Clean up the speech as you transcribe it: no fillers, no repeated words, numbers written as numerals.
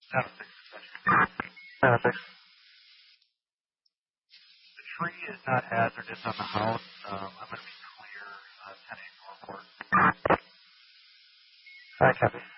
The tree is not hazardous on the house. I'm going to be clear 10 8 report. All right, copy.